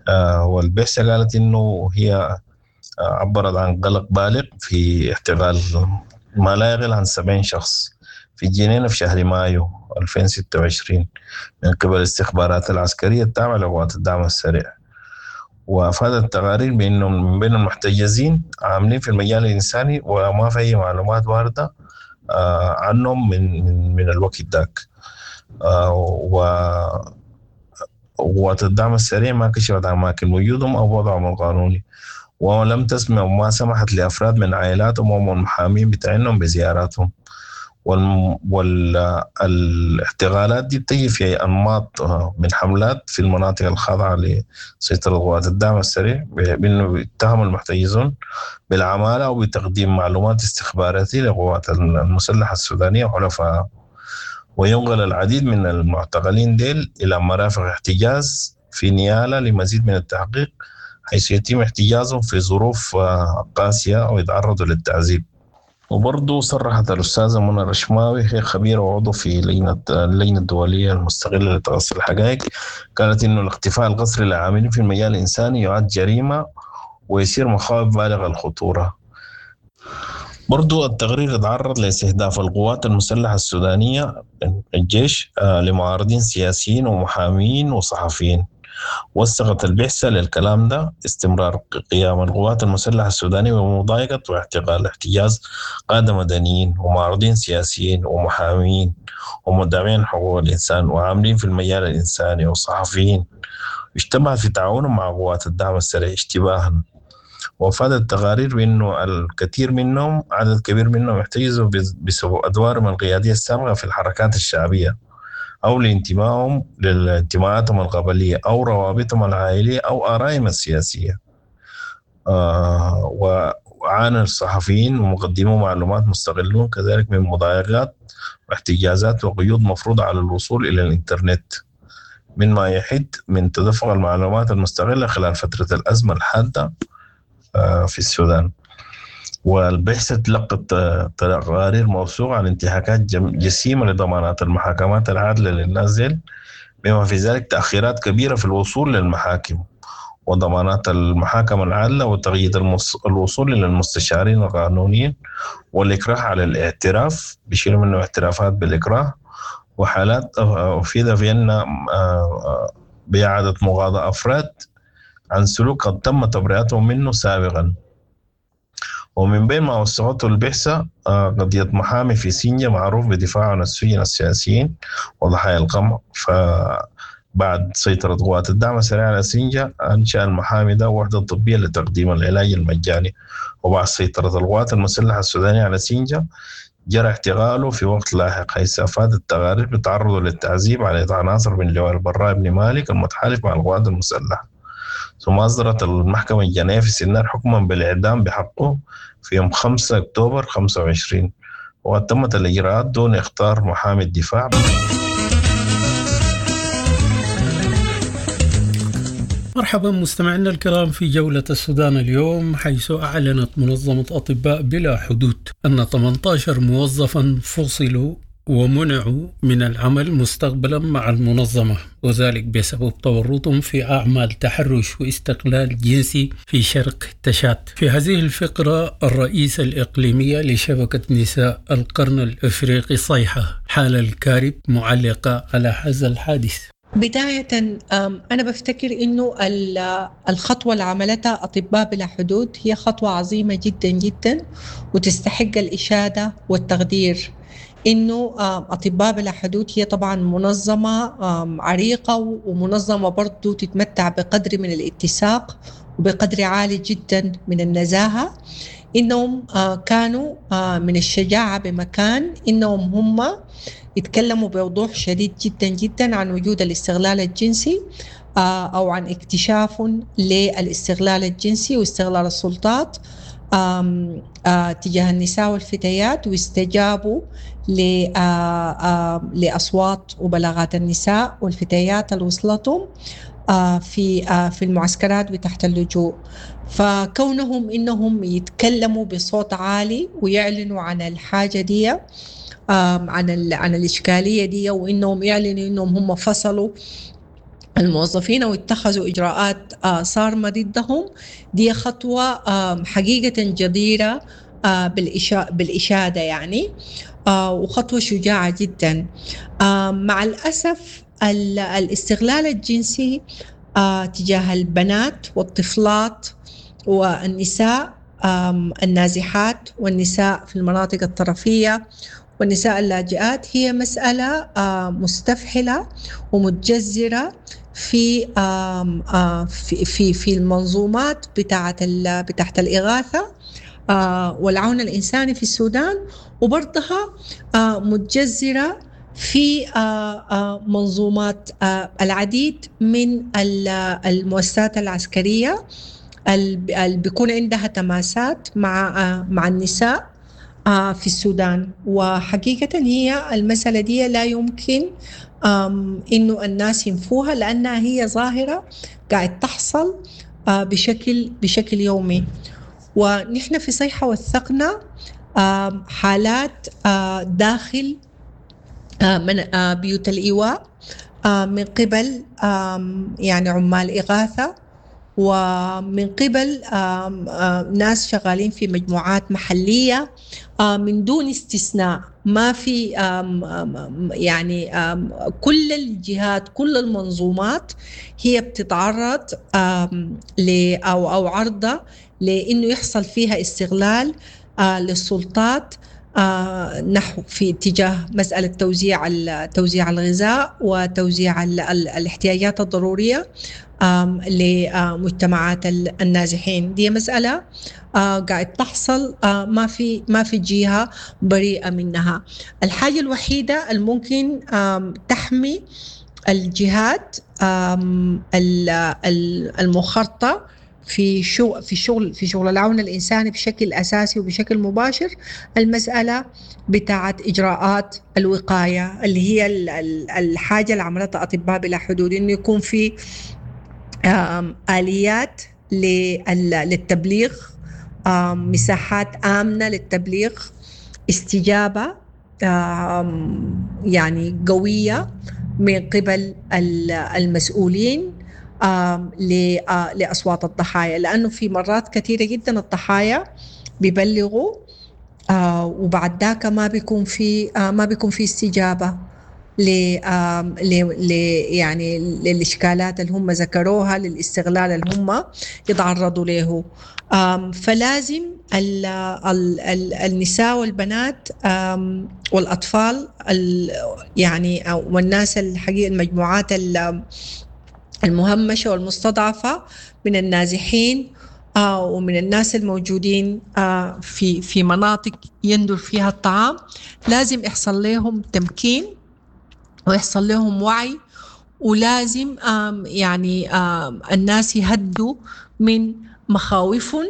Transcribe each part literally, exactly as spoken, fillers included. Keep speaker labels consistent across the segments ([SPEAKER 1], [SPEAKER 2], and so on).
[SPEAKER 1] آه، والبعثة قالت إنه هي آه، عبرت عن قلق بالغ في اعتقال ما لا يقل عن سبعين شخص في الجنينة في شهر مايو ألفين وستة وعشرين من قبل الاستخبارات العسكرية التابعة لقوات الدعم السريع. وأفادت التقارير بأنهم من بين المحتجزين عاملين في المجال الإنساني وما في أي معلومات واردة آه، عنهم من من من الوقت ذاك. آه، و قوات الدعم السريع ما كشفت عن أماكن وجودهم أو وضعهم القانوني، ولم تسمع وما سمحت لأفراد من عائلاتهم والمحامين بتاعهم بزياراتهم. والاحتغالات دي بتجي في أنماط آه، من حملات في المناطق الخاضعة لسيطرة قوات الدعم السريع، بأنه يتهم المحتجزون بالعمالة أو بتقديم معلومات استخباراتية لقوات المسلحة السودانية وحلفائها. وينقل العديد من المعتقلين ديل إلى مرافق احتجاز في نيالا لمزيد من التحقيق، حيث يتم احتجازهم في ظروف آه، قاسية أو يتعرضوا للتعذيب. وبرضه صرحت الأستاذة منى الرشماوي، هي خبيرة وعضو في لجنة اللجنة الدولية المستقلة لتقصي الحقائق، قالت إنه الاختفاء القسري للعاملين في المجال الإنساني يعد جريمة ويصير مخاوف بالغة الخطورة. برضو التقرير تعرض لاستهداف القوات المسلحة السودانية الجيش آه، لمعارضين سياسيين ومحامين وصحفيين. وثقت البعثة للكلام ده استمرار قيام القوات المسلحة السودانية بمضايقة واعتقال احتجاز قادة مدنيين ومعارضين سياسيين ومحامين ومدافعين حقوق الإنسان وعاملين في المجال الإنساني وصحفيين، اجتمعت في تعاونهم مع قوات الدعم السريع اشتباها. وافادت التقارير بأنه الكثير منهم عدد كبير منهم احتجزوا بسبب أدوارهم القيادية السابقة في الحركات الشعبية أو لانتمائهم لانتماءاتهم القبلية أو روابطهم العائلية أو آرائهم السياسية. آه وعانى الصحفيين ومقدمو معلومات مستقلون كذلك من مضايقات واحتجازات وقيود مفروضة على الوصول إلى الإنترنت، مما يحد من تدفق المعلومات المستقلة خلال فترة الأزمة الحادة في السودان. والبعثة تلقت تقارير موثوقة عن انتهاكات جسيمة لضمانات المحاكمات العادلة للنازل، بما في ذلك تأخيرات كبيرة في الوصول للمحاكم وضمانات المحاكم العادلة وتقييد الوصول إلى المستشارين القانونيين والإكراه على الاعتراف، بيشيلوا منه اعترافات بالإكراه. وحالات أفيد في أن بإعادة مغاضاة أفراد عن سلوك قد تم تبرئتهم منه سابقا. ومن بين ما وثقته البعثة قضية محامي في سينجا معروف بدفاعه عن السجن السياسيين وضحايا القمع. فبعد سيطرة قوات الدعم السريع على سينجا أنشأ المحامي ده وحدة طبية لتقديم العلاج المجاني. وبعد سيطرة القوات المسلحة السودانية على سينجا جرى احتغاله في وقت لاحق، حيث أفادت التقارير بتعرضه للتعذيب على يد عناصر من لواء البراء بن مالك المتحالف مع القوات المسلحة. ثم أصدرت المحكمة الجنائية في سنار حكما بالإعدام بحقه في يوم خمسة أكتوبر خمسة وعشرين، وقد تمت الإجراءات دون إخطار محامي الدفاع.
[SPEAKER 2] مرحبا مستمعينا الكرام في جولة السودان اليوم، حيث أعلنت منظمة أطباء بلا حدود أن ثمانية عشر موظفا فصلوا ومنعوا من العمل مستقبلا مع المنظمة، وذلك بسبب تورطهم في أعمال تحرش واستقلال جنسي في شرق تشات. في هذه الفقرة الرئيسة الإقليمية لشبكة نساء القرن الأفريقي صيحة حال الكارب معلقة على هذا الحادث.
[SPEAKER 3] بداية أنا بفتكر إنه الخطوة اللي عملتها أطباء بلا حدود هي خطوة عظيمة جدا جدا وتستحق الإشادة والتقدير. إنه أطباء بلا حدود هي طبعا منظمة عريقة ومنظمة برضو تتمتع بقدر من الاتساق وبقدر عالي جدا من النزاهة. إنهم كانوا من الشجاعة بمكان إنهم هم يتكلموا بوضوح شديد جدا جدا عن وجود الاستغلال الجنسي أو عن اكتشاف للاستغلال الجنسي واستغلال السلطات آم آم تجاه النساء والفتيات، واستجابوا لأصوات وبلاغات النساء والفتيات اللي وصلتهم في في المعسكرات وتحت اللجوء. فكونهم إنهم يتكلموا بصوت عالي ويعلنوا عن الحاجة دي، عن عن الإشكالية دي، وإنهم يعلنوا إنهم هم فصلوا الموظفين أو اتخذوا إجراءات صارمة ضدهم، دي خطوة حقيقة جديرة بالإشادة يعني، وخطوة شجاعة جدا. مع الأسف الاستغلال الجنسي تجاه البنات والطفلات والنساء النازحات والنساء في المناطق الطرفية والنساء اللاجئات هي مسألة مستفحلة ومتجذرة في في في في المنظومات بتاعت بتاعت الإغاثة والعون الإنساني في السودان، وبرضها متجذرة في منظومات العديد من المؤسسات العسكرية اللي بيكون عندها تماسات مع مع النساء في السودان. وحقيقة هي المسألة دي لا يمكن إنه الناس ينفوها، لأنها هي ظاهرة قاعد تحصل بشكل بشكل يومي. ونحن في صيحة وثقنا حالات داخل من بيوت الإيواء من قبل يعني عمال إغاثة، ومن قبل ناس شغالين في مجموعات محلية من دون استثناء. ما في يعني كل الجهات كل المنظومات هي بتتعرض ل أو أو عرضة لأنه يحصل فيها استغلال للسلطات نحو في اتجاه مسألة توزيع توزيع الغذاء وتوزيع الاحتياجات الضرورية لمجتمعات النازحين. دي مسألة قاعد تحصل، ما في ما في جهة بريئة منها. الحاجة الوحيدة الممكن تحمي الجهات المخرطة في شغل في شغل في شغل العون الإنساني بشكل أساسي وبشكل مباشر المسألة بتاعت إجراءات الوقاية، اللي هي الحاجة اللي عملتها أطباء بلا حدود، إنه يكون في آليات للتبليغ، مساحات آمنة للتبليغ، استجابة يعني قوية من قبل المسؤولين لأصوات الضحايا، لأنه في مرات كثيرة جدا الضحايا بيبلغوا وبعد ذاك ما بيكون في ما بيكون في استجابة ل يعني للإشكالات اللي هم ذكروها، للاستغلال اللي هم يتعرضوا له. فلازم ال ال ال النساء والبنات والأطفال يعني والناس الحقيقة المجموعات المهمشة والمستضعفة من النازحين ومن الناس الموجودين في في مناطق يندر فيها الطعام، لازم يحصل لهم تمكين ويحصل لهم وعي، ولازم يعني الناس يهدوا من مخاوفهم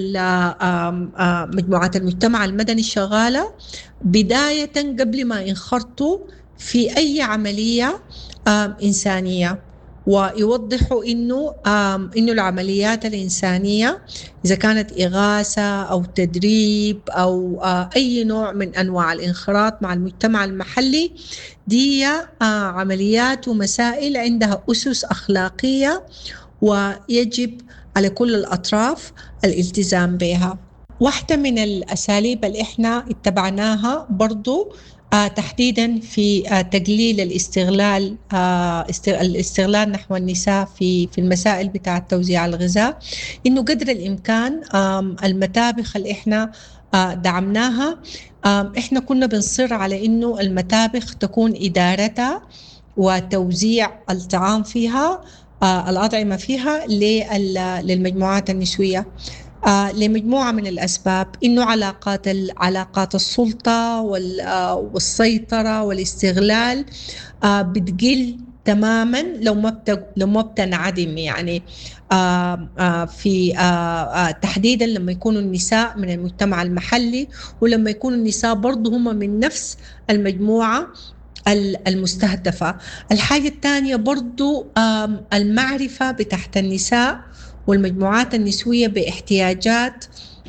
[SPEAKER 3] مجموعات المجتمع المدني الشغالة بداية قبل ما ينخرطوا في أي عملية إنسانية، ويوضحوا إنه إنه العمليات الإنسانية إذا كانت إغاثة أو تدريب أو أي نوع من أنواع الانخراط مع المجتمع المحلي دي عمليات ومسائل عندها أسس أخلاقية ويجب على كل الأطراف الالتزام بها. واحدة من الأساليب اللي إحنا اتبعناها برضو آه تحديدا في آه تقليل الاستغلال آه الاستغلال نحو النساء في في المسائل بتاعة توزيع الغذاء، إنه قدر الإمكان المتابخ اللي إحنا آه دعمناها، آه إحنا كنا بنصر على إنه المتابخ تكون إدارتها وتوزيع الطعام فيها آه الأطعمة فيها للمجموعات النسوية آه لمجموعة من الأسباب، إنه علاقات علاقات السلطة والسيطرة والاستغلال آه بتقل تماما لو ما بت لو ما بتنعدم يعني آه آه في آه آه تحديدا لما يكونوا النساء من المجتمع المحلي، ولما يكونوا النساء برضو هم من نفس المجموعة المستهدفة. الحاجة الثانية برضو آه المعرفة بتحت النساء والمجموعات النسوية باحتياجات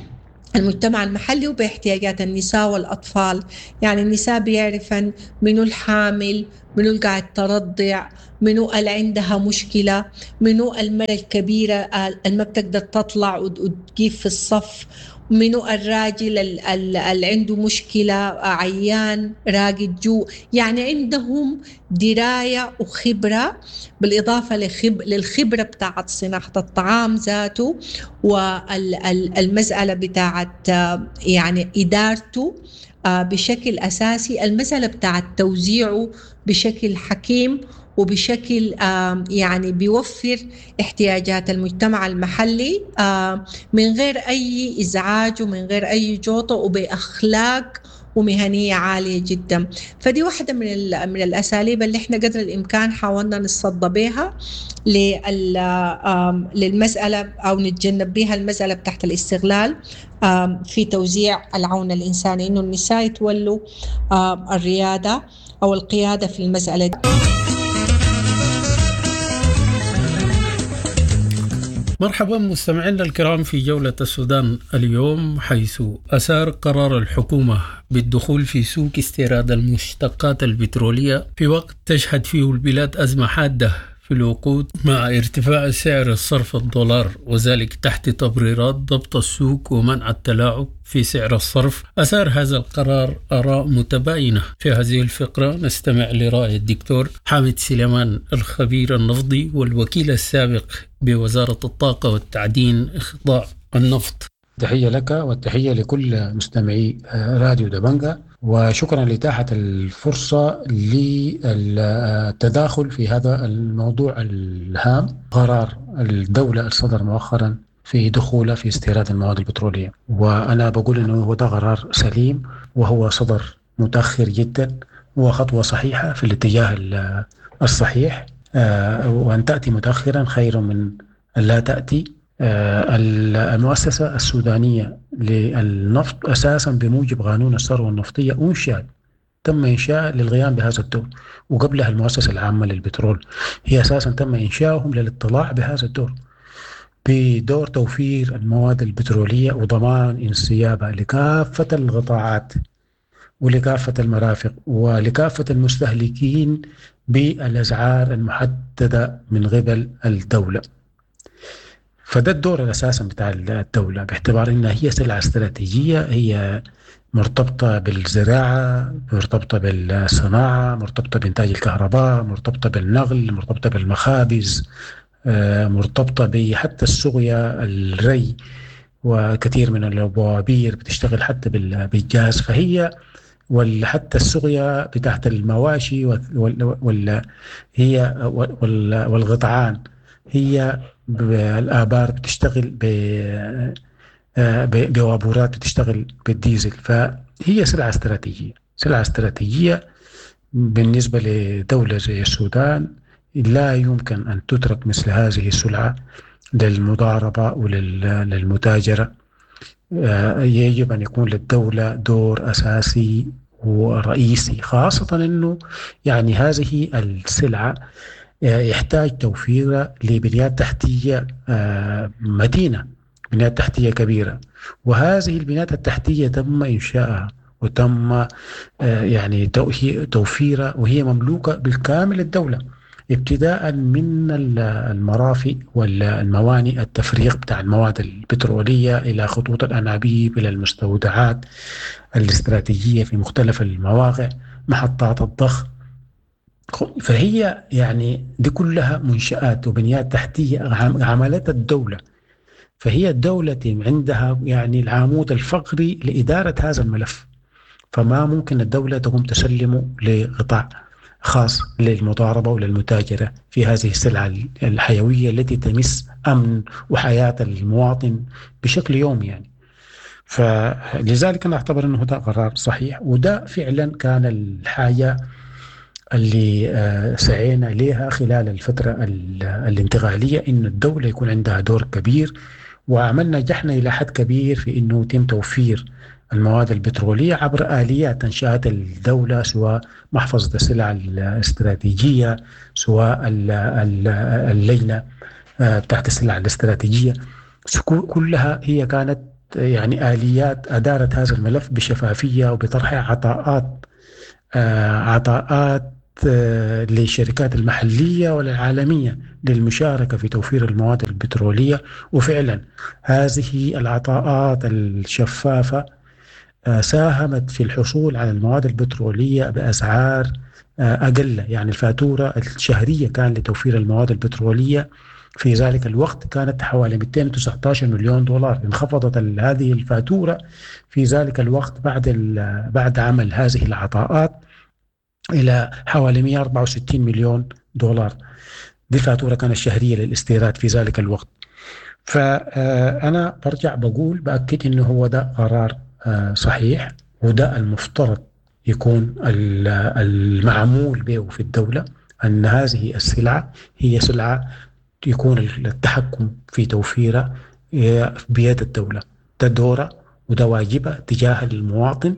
[SPEAKER 3] المجتمع المحلي وباحتياجات النساء والأطفال. يعني النساء بيعرفن منو الحامل، منو اللي قاعد ترضع، منو اللي عندها مشكلة، منو المرأة الكبيرة اللي ما بتقدر تطلع وتجيب في الصف، منو الراجل اللي عنده مشكلة عيان راقد جو. يعني عندهم دراية وخبرة بالإضافة لخب... للخبرة بتاعت صناعة الطعام ذاته، والمسألة بتاعت يعني إدارته بشكل أساسي، المسألة بتاعت توزيعه بشكل حكيم وبشكل يعني بيوفر احتياجات المجتمع المحلي من غير أي إزعاج ومن غير أي جوطة وبأخلاق ومهنية عالية جدا. فدي واحدة من من الأساليب اللي احنا قدر الإمكان حاولنا نصد بها للمسألة أو نتجنب بها المسألة تحت الاستغلال في توزيع العون الإنساني، إنه النساء يتولوا الريادة أو القيادة في المسألة دي.
[SPEAKER 2] مرحبا مستمعينا الكرام في جولة السودان اليوم، حيث أثار قرار الحكومة بالدخول في سوق استيراد المشتقات البترولية في وقت تشهد فيه البلاد أزمة حادة في الوقود مع ارتفاع سعر الصرف الدولار، وذلك تحت تبريرات ضبط السوق ومنع التلاعب في سعر الصرف. أثار هذا القرار آراء متباينة. في هذه الفقرة نستمع لرأي الدكتور حامد سليمان الخبير النفطي والوكيل السابق بوزارة الطاقة والتعدين إخضاع النفط.
[SPEAKER 4] تحية لك والتحية لكل مستمعي راديو دبنجة، وشكرا لإتاحة الفرصة للتداخل في هذا الموضوع الهام. قرار الدولة الصدر مؤخرا في دخوله في استيراد المواد البترولية، وأنا بقول أنه هو ده قرار سليم، وهو صدر متأخر جدا وخطوة صحيحة في الاتجاه الصحيح، وأن تأتي متأخرا خير من أن لا تأتي. المؤسسة السودانية للنفط أساسا بموجب قانون الثروة النفطية أنشأت، تم إنشاء للقيام بهذا الدور، وقبلها المؤسسة العامة للبترول هي أساسا تم إنشاؤهم للاطلاع بهذا الدور، بدور توفير المواد البترولية وضمان انسيابها لكافة القطاعات ولكافة المرافق ولكافة المستهلكين بالأسعار المحددة من قبل الدولة. فده الدور الأساسي بتاع الدولة، باعتبار أنها هي سلعة استراتيجية، هي مرتبطة بالزراعة، مرتبطة بالصناعة، مرتبطة بإنتاج الكهرباء، مرتبطة بالنقل، مرتبطة بالمخابز، مرتبطة بحتى السقيا، الري، وكثير من البوابير بتشتغل حتى بالجاز. فهي وحتى السقيا بتاعت المواشي وال هي والغطعان، هي الآبار بتشتغل بوابورات بتشتغل بالديزل. فهي سلعة استراتيجية، سلعة استراتيجية بالنسبة لدولة زي السودان. لا يمكن أن تترك مثل هذه السلعة للمضاربة وللمتاجرة. يجب أن يكون للدولة دور أساسي ورئيسي، خاصة أنه يعني هذه السلعة يحتاج توفير لبنيات تحتية متينة، بنيات تحتية كبيرة، وهذه البنيات التحتية تم إنشائها وتم يعني توفيرها، وهي مملوكة بالكامل للدولة، ابتداء من المرافق والموانئ التفريغ بتاع المواد البترولية إلى خطوط الأنابيب إلى المستودعات الاستراتيجية في مختلف المواقع، محطات الضخ. فهي يعني دي كلها منشآت وبنيات تحتية عملت الدولة. فهي الدولة عندها يعني العمود الفقري لإدارة هذا الملف، فما ممكن الدولة تقوم تسلمه لقطاع خاص للمضاربة وللمتاجرة في هذه السلعة الحيوية التي تمس أمن وحياة المواطن بشكل يومي يعني. فلذلك أنا أعتبر أنه ده قرار صحيح، وده فعلا كان الحاجة اللي سعينا لها خلال الفترة الانتقالية، إن الدولة يكون عندها دور كبير، وعملنا نجحنا إلى حد كبير في إنه يتم توفير المواد البترولية عبر آليات أنشأت الدولة، سواء محفظة السلع الاستراتيجية، سواء اللجنة بتاعت السلع الاستراتيجية، كلها هي كانت يعني آليات أدارت هذا الملف بشفافية وبطرح عطاءات عطاءات للشركات المحلية والعالمية للمشاركة في توفير المواد البترولية. وفعلا هذه العطاءات الشفافة ساهمت في الحصول على المواد البترولية بأسعار أقل. يعني الفاتورة الشهرية كان لتوفير المواد البترولية في ذلك الوقت كانت حوالي مئتين وتسعة عشر مليون دولار. انخفضت هذه الفاتورة في ذلك الوقت بعد بعد عمل هذه العطاءات إلى حوالي مئة وأربعة وستين مليون دولار. دي الفاتورة كانت الشهرية للاستيراد في ذلك الوقت. فأنا برجع بقول بأكد إنه هو ده قرار صحيح، وده المفترض يكون المعمول به في الدولة، أن هذه السلعة هي سلعة يكون التحكم في توفيرها بيد الدولة. ده دورة وده واجبة تجاه المواطن.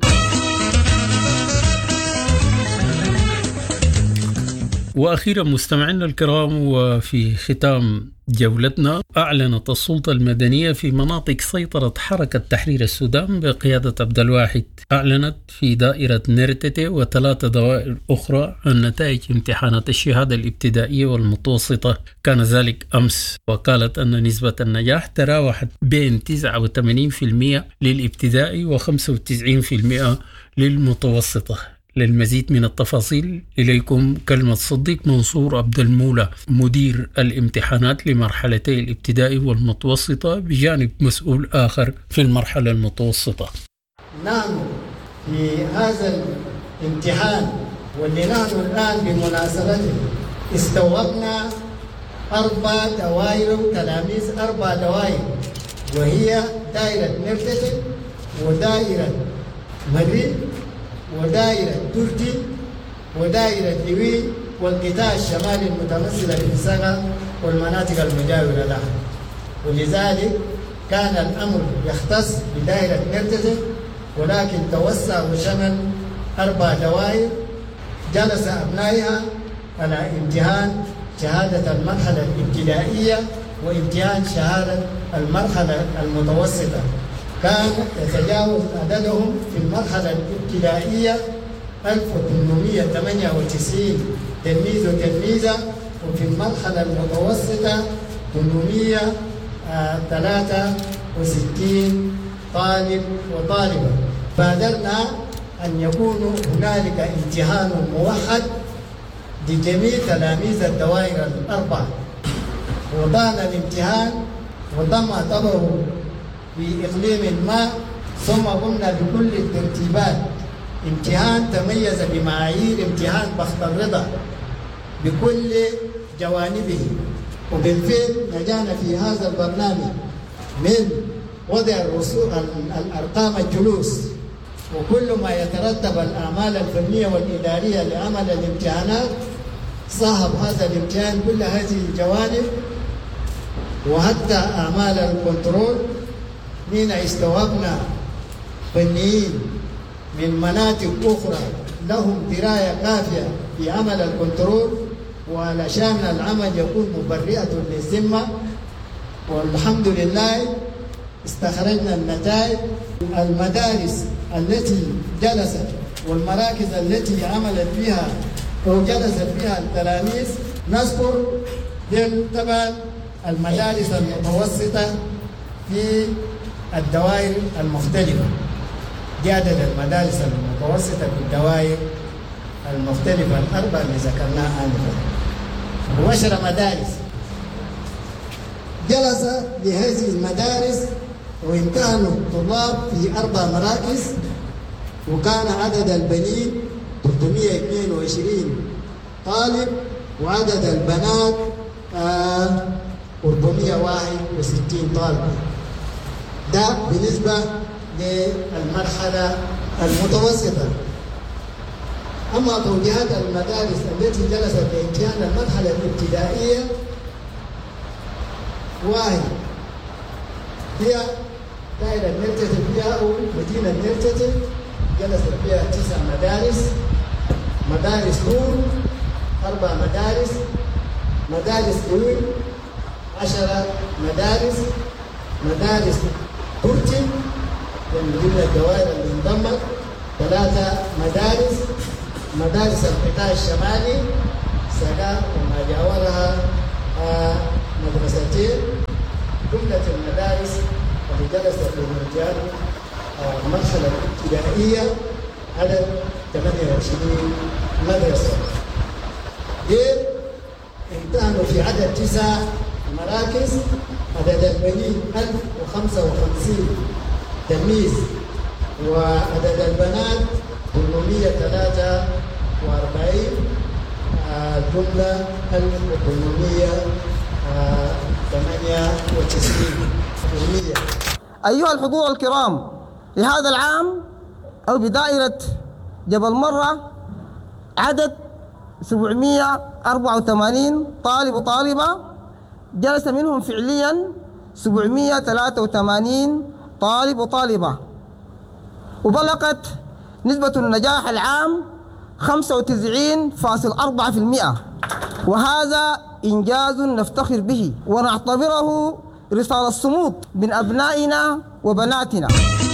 [SPEAKER 2] وأخيرا مستمعينا الكرام، وفي ختام جولتنا، أعلنت السلطة المدنية في مناطق سيطرة حركة تحرير السودان بقيادة عبد الواحد أعلنت في دائرة نيرتتي وثلاث دوائر أخرى عن نتائج امتحانات الشهادة الابتدائية والمتوسطة. كان ذلك أمس، وقالت أن نسبة النجاح تراوحت بين تسعة وثمانين بالمئة للابتدائي وخمسة وتسعين بالمئة للمتوسطة. للمزيد من التفاصيل إليكم كلمة صديق منصور عبد المولى، مدير الامتحانات لمرحلتي الابتدائي والمتوسطة، بجانب مسؤول آخر في المرحلة المتوسطة.
[SPEAKER 5] نحن في هذا الامتحان واللي نحن الآن بمناسبته استوعبنا أربع دوائر تلاميذ، أربع دوائر، وهي دائرة نرتتي ودائرة مريء ودائرة تركي ودائرة لوي والقطاع الشمالي المتمثلة في سغا والمناطق المجاورة لها. ولذلك كان الأمر يختص بدائرة نرتتي، ولكن توسع وشمل أربع دوائر جلس أبنائها على امتحان شهادة المرحلة الابتدائية وامتحان شهادة المرحلة المتوسطة. كان يتجاوز عددهم في المرحلة الابتدائية ألف وثمانمئة وثمانية وتسعين تلميذ وتلميذة، وفي المرحلة المتوسطة ثمانمئة وثلاثة وستين طالب وطالبة. بادرنا أن يكون هنالك امتحان موحد لجميع تلاميذ الدوائر الأربع. وضعنا الامتحان وتم اعتبره في إقليم ما، ثم قمنا بكل الترتيبات. امتحان تميز بمعايير امتحان بخت الرضا بكل جوانبه، وبالفعل نجانا في هذا البرنامج من وضع الرسوم الأرقام الجلوس وكل ما يترتب الأعمال الفنية والإدارية لعمل الامتحانات. صاحب هذا الامتحان كل هذه الجوانب، وحتى أعمال الكنترول من استوعبنا فنيين من مناطق أخرى لهم دراية كافية في عمل الكنترول، وعلشان العمل يكون مبرئة للذمة. والحمد لله استخرجنا النتائج. المدارس التي جلست والمراكز التي عملت فيها أو جلست فيها التلاميذ نذكر طبعا المدارس المتوسطة في الدوائر المختلفة. دي عدد المدارس المتوسطة في الدوائر المختلفة الأربع اللي ذكرناها آنفا، وعشر مدارس. جلس لهذه المدارس وامتحنوا الطلاب في أربع مراكز، وكان عدد البنين ثلاثمئة واثنين وعشرين طالب، وعدد البنات آه أربعمئة وواحد وستين طالب. ده بالنسبة للمرحلة المتوسطة. أما توجيهات المدارس التي جلست لامتحان المرحلة الابتدائية، واحد هي دائرة نرتتي فيها أو مدينة نرتتي جلست فيها تسع مدارس. مدارس نور أربع مدارس، مدارس قوي عشرة مدارس، مدارس تركي من ضمن الدوائر اللي انضمت ثلاثة مدارس، مدارس القطاع الشمالي سقا وما جاورها آه مدرستين. جملة المدارس اللي جلست في المجال آه المرحلة الابتدائية عدد ثمانية وعشرين مدرسة. غير امتحنوا في عدد تسع مراكز، عدد البنين ألف وخمسة وخمسين تلميذ، وعدد البنات ثمانمائة وثلاثة وأربعين، الجملة ألف وثمانمائة وثمانية وتسعين.
[SPEAKER 6] أيها الحضور الكرام، لهذا العام أو بدائرة جبل مرة عدد سبعمائة وأربعة وثمانين طالب وطالبة، جلس منهم فعليا سبعمائة وثلاثة وثمانين طالب وطالبة، وبلغت نسبة النجاح العام خمسة وتسعين فاصلة أربعة بالمئة، وهذا إنجاز نفتخر به ونعتبره رسالة صمود من أبنائنا وبناتنا.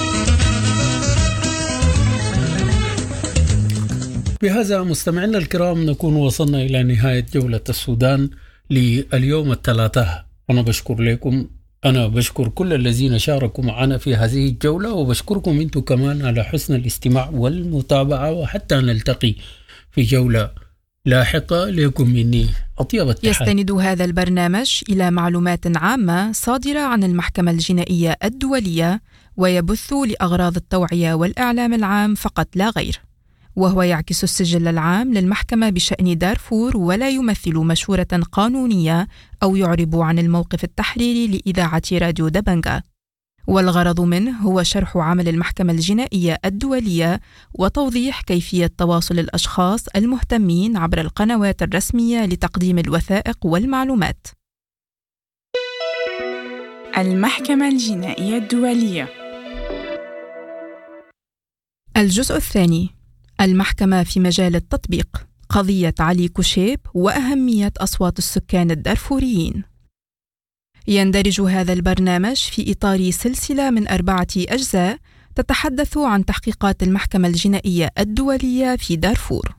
[SPEAKER 2] بهذا مستمعينا الكرام نكون وصلنا إلى نهاية جولة السودان لليوم الثلاثاء. أنا بشكر لكم أنا بشكر كل الذين شاركوا معنا في هذه الجولة، وبشكركم أنتم كمان على حسن الاستماع والمتابعة، وحتى نلتقي في جولة لاحقة. لكم مني أطيب التحيات.
[SPEAKER 7] يستند هذا البرنامج إلى معلومات عامة صادرة عن المحكمة الجنائية الدولية، ويبث لأغراض التوعية والإعلام العام فقط لا غير، وهو يعكس السجل العام للمحكمة بشأن دارفور، ولا يمثل مشورة قانونية أو يعرب عن الموقف التحريري لإذاعة راديو دبنجا. والغرض منه هو شرح عمل المحكمة الجنائية الدولية وتوضيح كيفية تواصل الأشخاص المهتمين عبر القنوات الرسمية لتقديم الوثائق والمعلومات.
[SPEAKER 8] المحكمة الجنائية الدولية.
[SPEAKER 7] الجزء الثاني، المحكمة في مجال التطبيق، قضية علي كوشيب وأهمية أصوات السكان الدارفوريين. يندرج هذا البرنامج في إطار سلسلة من أربعة أجزاء تتحدث عن تحقيقات المحكمة الجنائية الدولية في دارفور.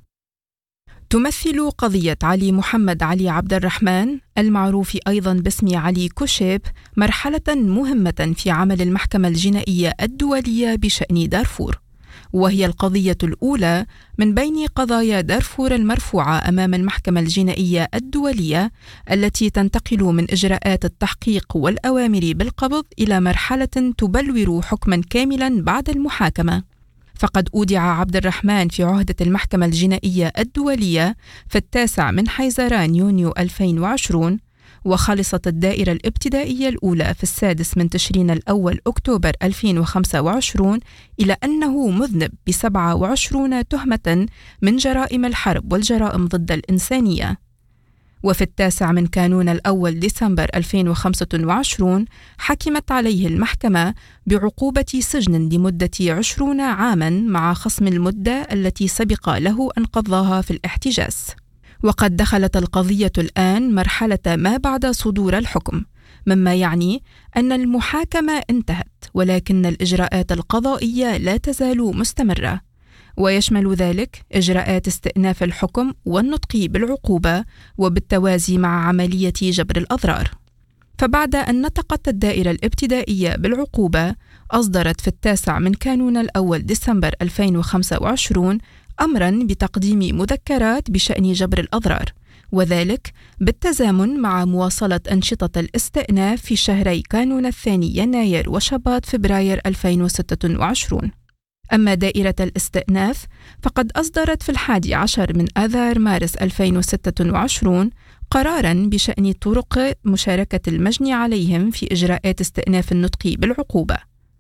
[SPEAKER 7] تمثل قضية علي محمد علي عبد الرحمن المعروف أيضا باسم علي كوشيب مرحلة مهمة في عمل المحكمة الجنائية الدولية بشأن دارفور، وهي القضية الأولى من بين قضايا دارفور المرفوعة أمام المحكمة الجنائية الدولية، التي تنتقل من إجراءات التحقيق والأوامر بالقبض إلى مرحلة تبلور حكما كاملا بعد المحاكمة. فقد أودع عبد الرحمن في عهدة المحكمة الجنائية الدولية في التاسع من حيزران يونيو ألفين وعشرين، وخلصت الدائرة الابتدائية الأولى في السادس من تشرين الأول أكتوبر ألفين وخمسة وعشرين إلى أنه مذنب بسبعة وعشرين تهمة من جرائم الحرب والجرائم ضد الإنسانية. وفي التاسع من كانون الأول ديسمبر ألفين وخمسة وعشرين حكمت عليه المحكمة بعقوبة سجن لمدة عشرين عاما مع خصم المدة التي سبق له أن قضاها في الاحتجاز. وقد دخلت القضية الآن مرحلة ما بعد صدور الحكم، مما يعني أن المحاكمة انتهت، ولكن الإجراءات القضائية لا تزال مستمرة، ويشمل ذلك إجراءات استئناف الحكم والنطق بالعقوبة، وبالتوازي مع عملية جبر الأضرار. فبعد أن نطقت الدائرة الابتدائية بالعقوبة، أصدرت في التاسع من كانون الأول ديسمبر ألفين وخمسة وعشرين أمراً بتقديم مذكرات بشأن جبر الأضرار، وذلك بالتزامن مع مواصلة أنشطة الاستئناف في شهري كانون الثاني يناير وشباط فبراير ألفين وستة وعشرين. أما دائرة الاستئناف فقد أصدرت في الحادي عشر من آذار مارس ألفين وستة وعشرين قراراً بشأن طرق مشاركة المجني عليهم في إجراءات استئناف النطق بالعقوبة.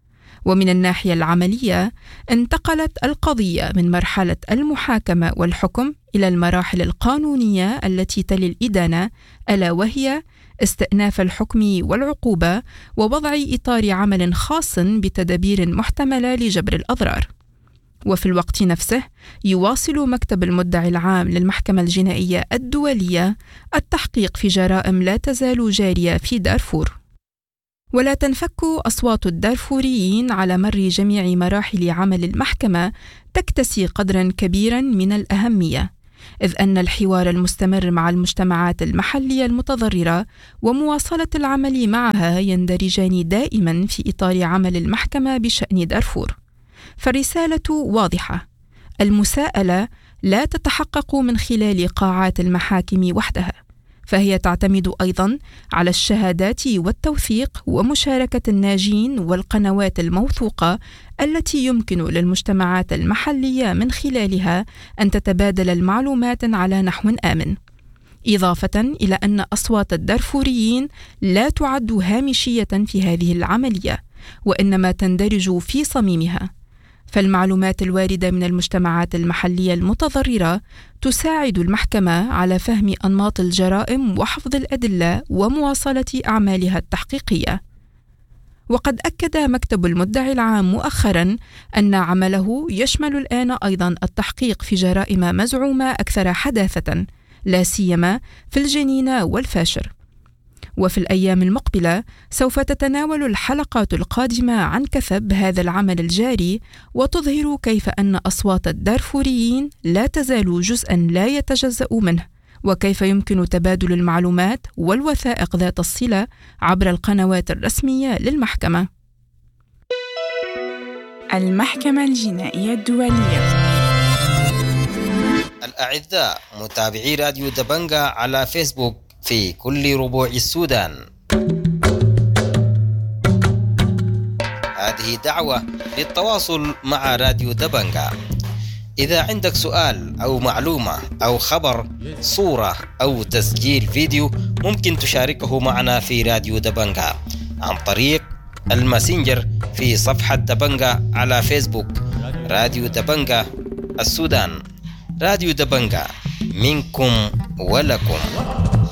[SPEAKER 7] ومن الناحية العملية انتقلت القضية من مرحلة المحاكمة والحكم إلى المراحل القانونية التي تلي الإدانة، ألا وهي استئناف الحكم والعقوبة ووضع إطار عمل خاص بتدابير محتملة لجبر الأضرار. وفي الوقت نفسه يواصل مكتب المدعي العام للمحكمة الجنائية الدولية التحقيق في جرائم لا تزال جارية في دارفور. ولا تنفك أصوات الدارفوريين على مر جميع مراحل عمل المحكمة تكتسي قدرا كبيرا من الأهمية، إذ أن الحوار المستمر مع المجتمعات المحلية المتضررة ومواصلة العمل معها يندرجان دائما في إطار عمل المحكمة بشأن دارفور. فالرسالة واضحة: المساءلة لا تتحقق من خلال قاعات المحاكم وحدها، فهي تعتمد أيضا على الشهادات والتوثيق ومشاركة الناجين والقنوات الموثوقة التي يمكن للمجتمعات المحلية من خلالها أن تتبادل المعلومات على نحو آمن، إضافة إلى أن أصوات الدارفوريين لا تعد هامشية في هذه العملية، وإنما تندرج في صميمها. فالمعلومات الواردة من المجتمعات المحلية المتضررة تساعد المحكمة على فهم أنماط الجرائم وحفظ الأدلة ومواصلة أعمالها التحقيقية. وقد أكد مكتب المدعي العام مؤخرا أن عمله يشمل الآن أيضا التحقيق في جرائم مزعومة أكثر حداثة، لا سيما في الجنين والفاشر. وفي الأيام المقبلة سوف تتناول الحلقات القادمة عن كثب هذا العمل الجاري، وتظهر كيف أن أصوات الدارفوريين لا تزال جزءا لا يتجزأ منه، وكيف يمكن تبادل المعلومات والوثائق ذات الصلة عبر القنوات الرسمية للمحكمة.
[SPEAKER 8] المحكمة الجنائية الدولية.
[SPEAKER 9] الأعزاء متابعي راديو دبنجا على فيسبوك في كل ربوع السودان، هذه دعوة للتواصل مع راديو دبنجا. إذا عندك سؤال أو معلومة أو خبر، صورة أو تسجيل فيديو، ممكن تشاركه معنا في راديو دبنجا عن طريق الماسنجر في صفحة دبنجا على فيسبوك. راديو دبنجا السودان، راديو دبنجا، منكم ولكم.